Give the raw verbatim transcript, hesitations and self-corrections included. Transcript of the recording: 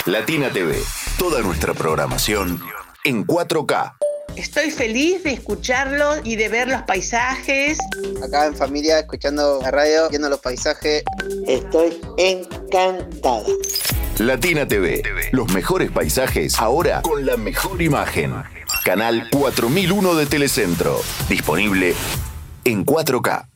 Latina T V, toda nuestra programación en cuatro K. Estoy feliz de escucharlo y de ver los paisajes. Acá en familia, escuchando la radio, viendo los paisajes. Estoy encantada. Latina T V, los mejores paisajes, ahora con la mejor imagen. Canal cuatro mil uno de Telecentro, disponible en cuatro K.